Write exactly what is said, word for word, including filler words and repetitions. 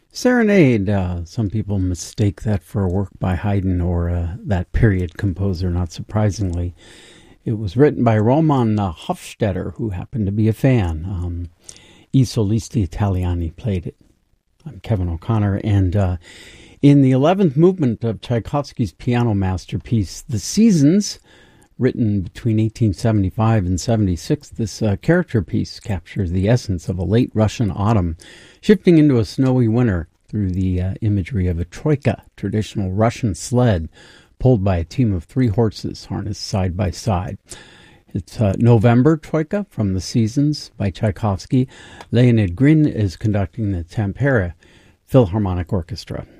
Serenade, uh, some people mistake that for a work by Haydn or uh, that period composer, not surprisingly. It was written by Roman uh, Hofstetter, who happened to be a fan. Um, I Solisti Italiani played it. I'm Kevin O'Connor, and uh, in the eleventh movement of Tchaikovsky's piano masterpiece, The Seasons, written between eighteen seventy-five and seventy-six, this uh, character piece captures the essence of a late Russian autumn, shifting into a snowy winter through the uh, imagery of a troika, traditional Russian sled, pulled by a team of three horses harnessed side by side. It's uh, November Troika from The Seasons by Tchaikovsky. Leonid Grin is conducting the Tampere Philharmonic Orchestra.